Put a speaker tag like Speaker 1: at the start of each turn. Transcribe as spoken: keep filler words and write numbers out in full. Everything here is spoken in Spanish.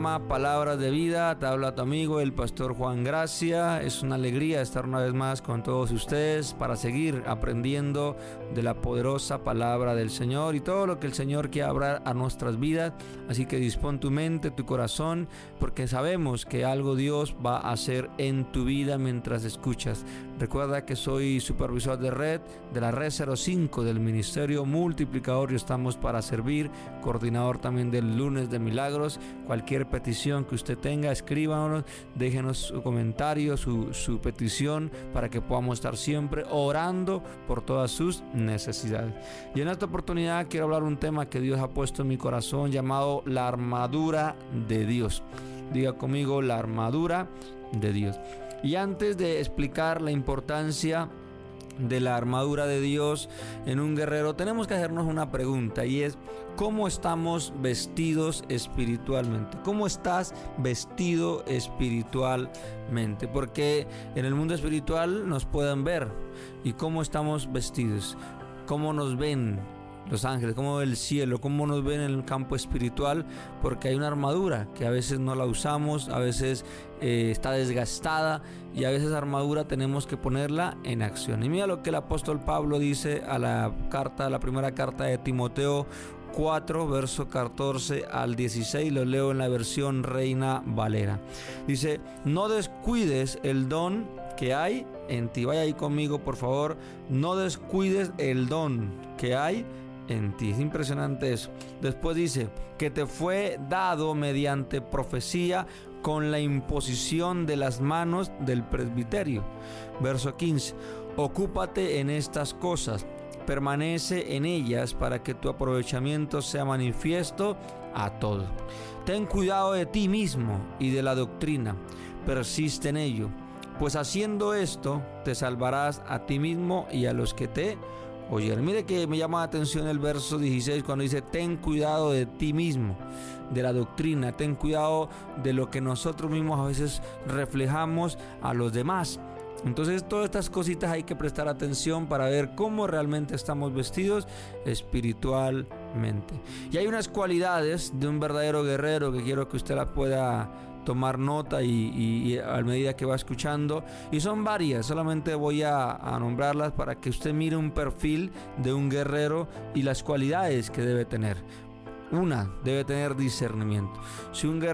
Speaker 1: Palabras de vida, te habla tu amigo el pastor Juan Gracia. Es una alegría estar una vez más con todos ustedes para seguir aprendiendo de la poderosa palabra del Señor y todo lo que el Señor quiere hablar a nuestras vidas. Así que dispón tu mente, tu corazón, porque sabemos que algo Dios va a hacer en tu vida mientras escuchas. Recuerda que soy supervisor de red de la red cero cinco del Ministerio Multiplicador y estamos para servir, coordinador también del Lunes de Milagros. Cualquier petición que usted tenga, escríbanos, déjenos su comentario, su, su petición, para que podamos estar siempre orando por todas sus necesidades. Y en esta oportunidad quiero hablar un tema que Dios ha puesto en mi corazón, llamado la armadura de Dios. Diga conmigo, la armadura de Dios. Y antes de explicar la importancia de la armadura de Dios en un guerrero, tenemos que hacernos una pregunta, y es: ¿cómo estamos vestidos espiritualmente? ¿Cómo estás vestido espiritualmente? Porque en el mundo espiritual nos pueden ver. ¿Y cómo estamos vestidos? ¿Cómo nos ven los ángeles? ¿Cómo ve el cielo? ¿Cómo nos ven en el campo espiritual? Porque hay una armadura que a veces no la usamos, a veces eh, está desgastada, y a veces esa armadura tenemos que ponerla en acción. Y mira lo que el apóstol Pablo dice a la carta, a la primera carta de Timoteo cuatro, verso catorce al dieciséis. Lo leo en la versión Reina Valera. Dice: no descuides el don que hay en ti. Vaya ahí conmigo, por favor. No descuides el don que hay en ti. Es impresionante eso. Después dice que te fue dado mediante profecía con la imposición de las manos del presbiterio. Verso quince. Ocúpate en estas cosas, permanece en ellas, para que tu aprovechamiento sea manifiesto a todos. Ten cuidado de ti mismo y de la doctrina, persiste en ello, pues haciendo esto te salvarás a ti mismo y a los que te oyeron. Mire que me llama la atención el verso dieciséis cuando dice: ten cuidado de ti mismo, de la doctrina, ten cuidado de lo que nosotros mismos a veces reflejamos a los demás. Entonces, todas estas cositas hay que prestar atención para ver cómo realmente estamos vestidos espiritualmente. Y hay unas cualidades de un verdadero guerrero que quiero que usted la pueda tomar nota y, y, y a medida que va escuchando, y son varias, solamente voy a, a nombrarlas para que usted mire un perfil de un guerrero y las cualidades que debe tener. Una, debe tener discernimiento. Si un guerrero